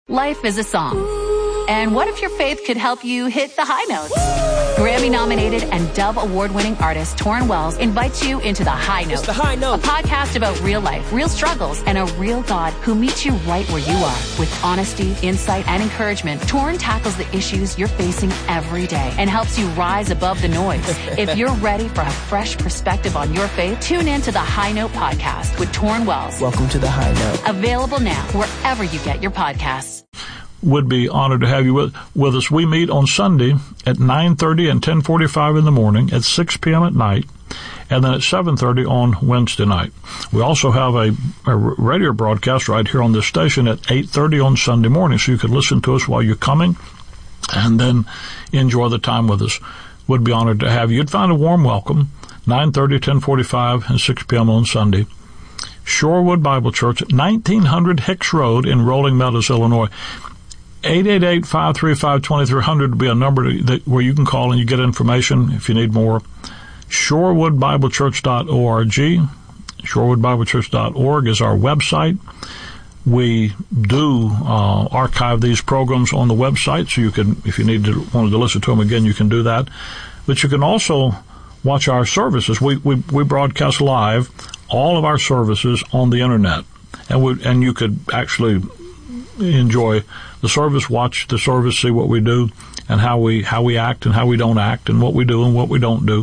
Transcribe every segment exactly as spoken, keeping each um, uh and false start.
Life is a song. And what if your faith could help you hit the high notes? Grammy-nominated and Dove Award-winning artist Torrin Wells invites you into The High Note. It's The High Note. A podcast about real life, real struggles, and a real God who meets you right where you are. With honesty, insight, and encouragement, Torrin tackles the issues you're facing every day and helps you rise above the noise. If you're ready for a fresh perspective on your faith, tune in to The High Note podcast with Torrin Wells. Welcome to The High Note. Available now wherever you get your podcasts. Would be honored to have you with, with us. We meet on Sunday at nine thirty and ten forty-five in the morning, at six p.m. at night, and then at seven thirty on Wednesday night. We also have a, a radio broadcast right here on this station at eight thirty on Sunday morning, so you could listen to us while you're coming and then enjoy the time with us. Would be honored to have you. You'd find a warm welcome, nine thirty, ten forty-five, and six p.m. on Sunday. Shorewood Bible Church, nineteen hundred Hicks Road in Rolling Meadows, Illinois. eight eight eight, five three five, two three zero zero would be a number that, where you can call and you get information if you need more. shorewood bible church dot org. shorewood bible church dot org is our website. We do uh, archive these programs on the website, so you can, if you need to, wanted to listen to them again, you can do that. But you can also watch our services. We we, we broadcast live all of our services on the internet, and we, and you could actually enjoy the service, watch the service, see what we do and how we how we act and how we don't act, and what we do and what we don't do.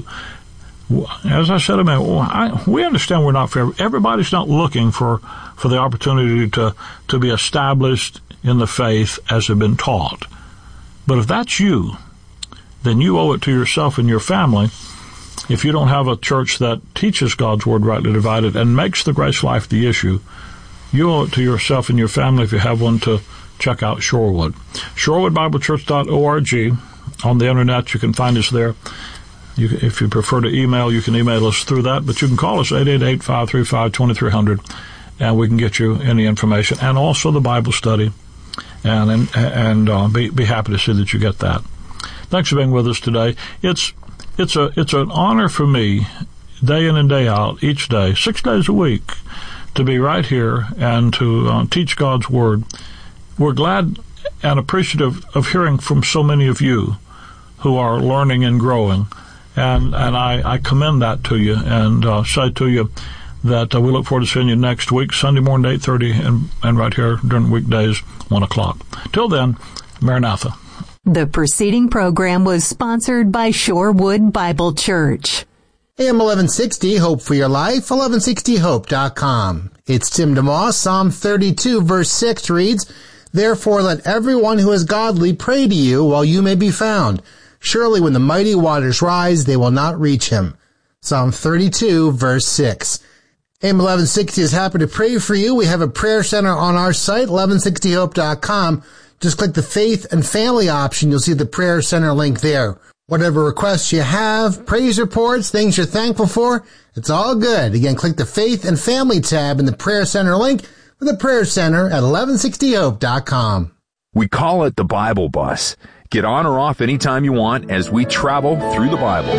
As I said a minute, well, I, we understand we're not fair. Everybody's not looking for, for the opportunity to, to be established in the faith as they've been taught. But if that's you, then you owe it to yourself and your family. If you don't have a church that teaches God's Word rightly divided and makes the grace life the issue, you owe it to yourself and your family, if you have one, to check out Shorewood. shorewood bible church dot org. On the internet, you can find us there. You, if you prefer to email, you can email us through that, but you can call us eight eight eight, five three five, two three zero zero, and we can get you any information, and also the Bible study, and and, and uh, be, be happy to see that you get that. Thanks for being with us today. It's it's a it's an honor for me, day in and day out, each day, six days a week, to be right here and to uh, teach God's Word. We're glad and appreciative of hearing from so many of you who are learning and growing, and and I, I commend that to you, and uh, say to you that uh, we look forward to seeing you next week, Sunday morning, eight thirty, and, and right here during weekdays, one o'clock. Till then, Maranatha. The preceding program was sponsored by Shorewood Bible Church. A M eleven sixty, Hope for Your Life, eleven sixty hope dot com. It's Tim DeMoss. Psalm thirty-two, verse six reads, "Therefore let everyone who is godly pray to you while you may be found. Surely when the mighty waters rise, they will not reach him." Psalm thirty-two, verse six. A M eleven sixty is happy to pray for you. We have a prayer center on our site, eleven sixty hope dot com. Just click the Faith and Family option. You'll see the prayer center link there. Whatever requests you have, praise reports, things you're thankful for, it's all good. Again, click the Faith and Family tab in the Prayer Center link for the Prayer Center at eleven sixty hope dot com. We call it the Bible Bus. Get on or off anytime you want as we travel through the Bible.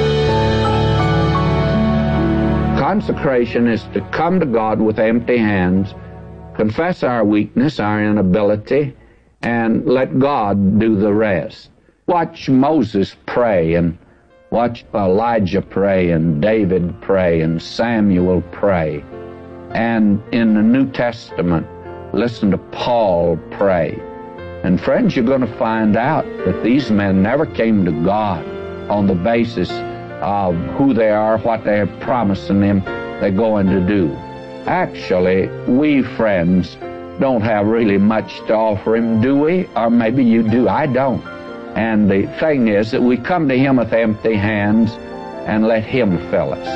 Consecration is to come to God with empty hands, confess our weakness, our inability, and let God do the rest. Watch Moses pray, and watch Elijah pray, and David pray, and Samuel pray. And in the New Testament, listen to Paul pray. And friends, you're going to find out that these men never came to God on the basis of who they are, what they're promising them they're going to do. Actually, we friends don't have really much to offer him, do we? Or maybe you do, I don't. And the thing is that we come to him with empty hands and let him fill us.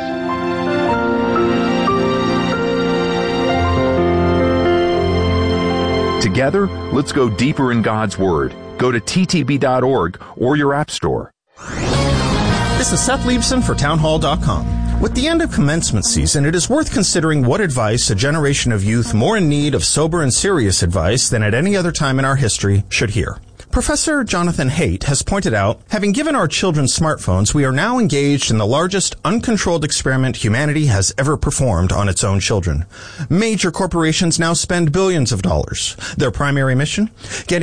Together, let's go deeper in God's Word. Go to T T B dot org or your app store. This is Seth Leibson for townhall dot com. With the end of commencement season, it is worth considering what advice a generation of youth more in need of sober and serious advice than at any other time in our history should hear. Professor Jonathan Haidt has pointed out, having given our children smartphones, we are now engaged in the largest uncontrolled experiment humanity has ever performed on its own children. Major corporations now spend billions of dollars. Their primary mission? Getting